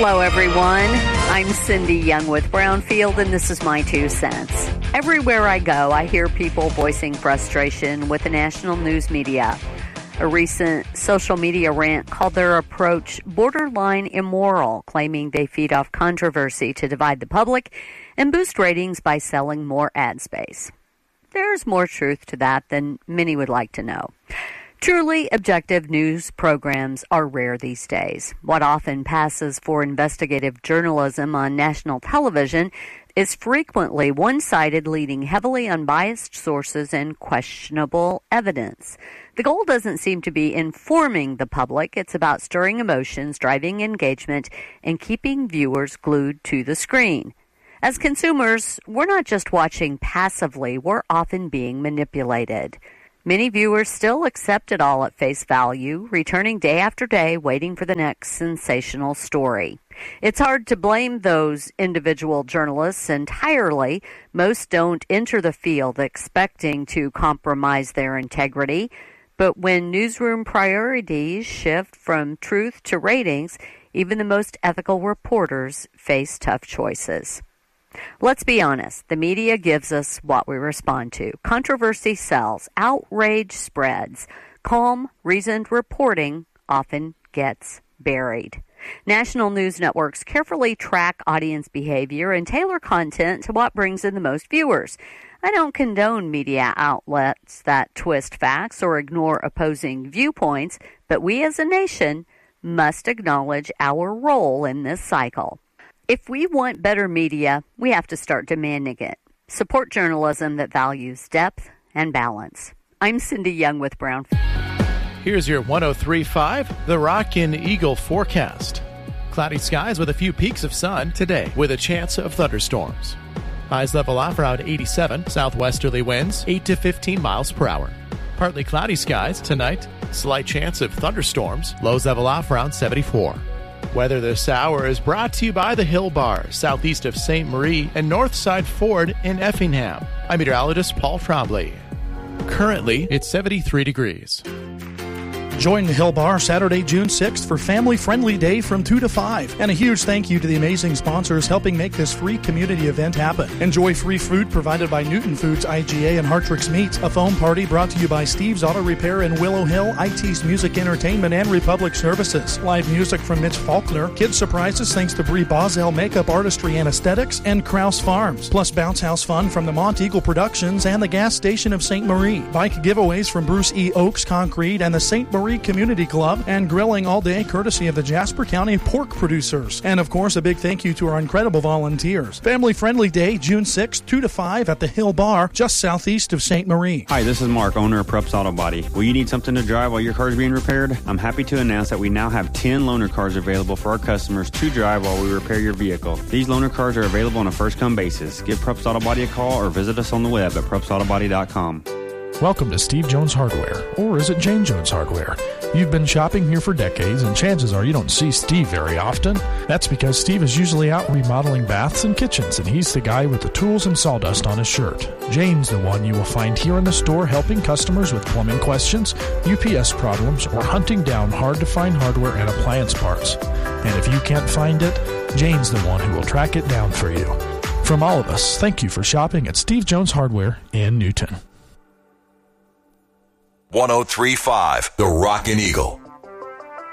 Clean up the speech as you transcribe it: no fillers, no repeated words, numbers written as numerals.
Hello, everyone. I'm Cindy Young with Brownfield, and this is my 2 cents. Everywhere I go, I hear people voicing frustration with the national news media. A recent social media rant called their approach borderline immoral, claiming they feed off controversy to divide the public and boost ratings by selling more ad space. There's more truth to that than many would like to know. Truly objective news programs are rare these days. What often passes for investigative journalism on national television is frequently one-sided, leading heavily on biased sources and questionable evidence. The goal doesn't seem to be informing the public. It's about stirring emotions, driving engagement, and keeping viewers glued to the screen. As consumers, we're not just watching passively, we're often being manipulated. Many viewers still accept it all at face value, returning day after day, waiting for the next sensational story. It's hard to blame those individual journalists entirely. Most don't enter the field expecting to compromise their integrity. But when newsroom priorities shift from truth to ratings, even the most ethical reporters face tough choices. Let's be honest, the media gives us what we respond to. Controversy sells, outrage spreads. Calm, reasoned reporting often gets buried. National news networks carefully track audience behavior and tailor content to what brings in the most viewers. I don't condone media outlets that twist facts or ignore opposing viewpoints, but we as a nation must acknowledge our role in this cycle. If we want better media, we have to start demanding it. Support journalism that values depth and balance. I'm Cindy Young with Brown. Here's your 103.5 The Rockin' Eagle forecast. Cloudy skies with a few peaks of sun today with a chance of thunderstorms. Highs level off around 87, southwesterly winds 8 to 15 miles per hour. Partly cloudy skies tonight, slight chance of thunderstorms, lows level off around 74. Weather this hour is brought to you by the Hill Bar, southeast of St. Marie and Northside Ford in Effingham. I'm meteorologist Paul Trombley. Currently, it's 73 degrees. Join the Hill Bar Saturday, June 6th for Family Friendly Day from 2 to 5. And a huge thank you to the amazing sponsors helping make this free community event happen. Enjoy free food provided by Newton Foods, IGA, and Hartrix Meats. A foam party brought to you by Steve's Auto Repair in Willow Hill, IT's Music Entertainment, and Republic Services. Live music from Mitch Faulkner. Kids surprises thanks to Brie Boswell Makeup Artistry and Aesthetics, and Krause Farms. Plus bounce house fun from the Mont Eagle Productions and the gas station of St. Marie. Bike giveaways from Bruce E. Oaks Concrete and the St. Marie Community Club, and grilling all day courtesy of the Jasper County pork producers. And of course, a big thank you to our incredible volunteers. Family Friendly Day, June 6th, 2 to 5 at the Hill Bar, just southeast of St. Marie. Hi, this is Mark, owner of Preps Auto Body. Will you need something to drive while your car is being repaired? I'm happy to announce that we now have 10 loaner cars available for our customers to drive while we repair your vehicle. These loaner cars are available on a first-come basis. Give Preps Auto Body a call or visit us on the web at prepsautobody.com. Welcome to Steve Jones Hardware, or is it Jane Jones Hardware? You've been shopping here for decades, and chances are you don't see Steve very often. That's because Steve is usually out remodeling baths and kitchens, and he's the guy with the tools and sawdust on his shirt. Jane's the one you will find here in the store helping customers with plumbing questions, UPS problems, or hunting down hard-to-find hardware and appliance parts. And if you can't find it, Jane's the one who will track it down for you. From all of us, thank you for shopping at Steve Jones Hardware in Newton. 103.5 The Rockin' Eagle.